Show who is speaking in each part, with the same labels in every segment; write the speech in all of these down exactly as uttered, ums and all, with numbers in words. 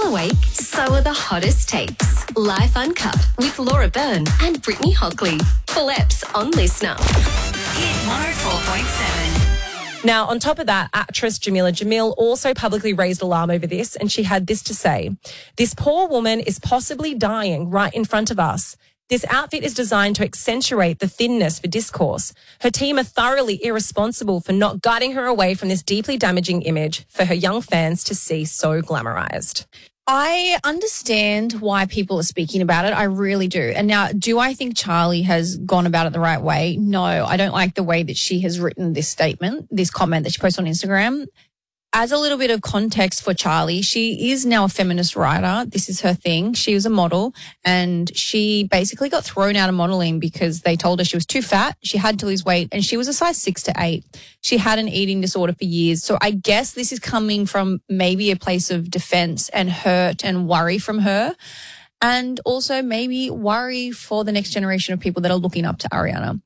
Speaker 1: awake, so are the hottest takes. Life Uncut with Laura Byrne and Brittany Hockley. Full eps on Listener.
Speaker 2: Hit one oh four point seven.
Speaker 3: Now, on top of that, actress Jamila Jamil also publicly raised alarm over this, and she had this to say: "This poor woman is possibly dying right in front of us. This outfit is designed to accentuate the thinness for discourse. Her team are thoroughly irresponsible for not guiding her away from this deeply damaging image for her young fans to see so glamorized."
Speaker 4: I understand why people are speaking about it. I really do. And now, do I think Charlie has gone about it the right way? No, I don't like the way that she has written this statement, this comment that she posted on Instagram. As a little bit of context for Charlie, she is now a feminist writer. This is her thing. She was a model and she basically got thrown out of modeling because they told her she was too fat. She had to lose weight and she was a size six to eight. She had an eating disorder for years. So I guess this is coming from maybe a place of defense and hurt and worry from her. And also maybe worry for the next generation of people that are looking up to Ariana.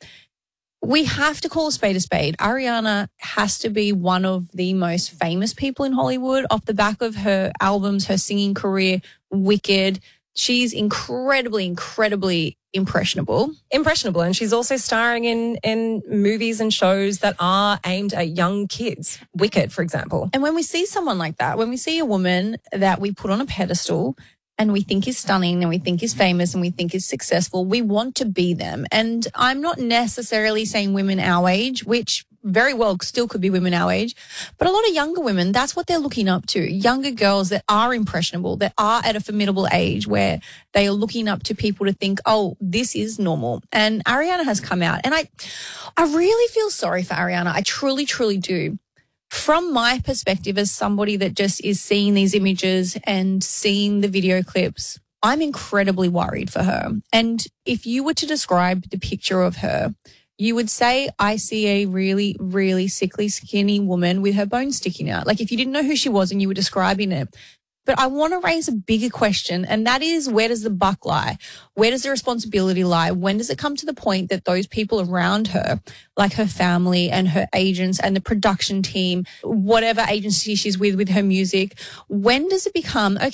Speaker 4: We have to call a spade a spade. Ariana has to be one of the most famous people in Hollywood off the back of her albums, her singing career, Wicked. She's incredibly, incredibly impressionable.
Speaker 3: Impressionable. And she's also starring in, in movies and shows that are aimed at young kids. Wicked, for example.
Speaker 4: And when we see someone like that, when we see a woman that we put on a pedestal and we think is stunning and we think is famous and we think is successful, we want to be them. And I'm not necessarily saying women our age, which very well still could be women our age, but a lot of younger women, that's what they're looking up to. Younger girls that are impressionable, that are at a formidable age where they are looking up to people to think, oh, this is normal. And Ariana has come out. And I, I really feel sorry for Ariana. I truly, truly do. From my perspective as somebody that just is seeing these images and seeing the video clips, I'm incredibly worried for her. And if you were to describe the picture of her, you would say, I see a really, really sickly, skinny woman with her bones sticking out. Like if you didn't know who she was and you were describing it. But I want to raise a bigger question, and that is, where does the buck lie? Where does the responsibility lie? When does it come to the point that those people around her, like her family and her agents and the production team, whatever agency she's with with her music, when does it become, okay,